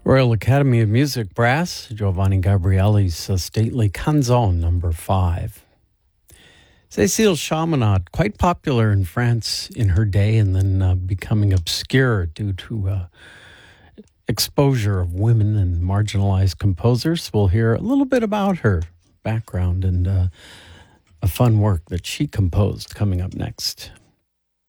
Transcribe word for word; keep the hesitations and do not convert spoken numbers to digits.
Royal Academy of Music Brass, Giovanni Gabrielli's uh, stately Canzone number five. Cécile Chaminade, quite popular in France in her day and then uh, becoming obscure due to uh, exposure of women and marginalized composers. We'll hear a little bit about her background and uh, a fun work that she composed coming up next.